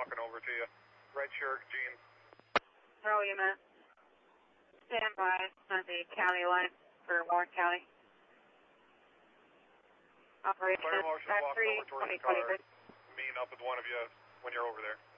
walking over to you. Right, sure, Gene. Roll you, man. Stand by on the Cali line for Warren Cali. Operation Fire motion's walking over towards the car. Meeting up with one of you when you're over there.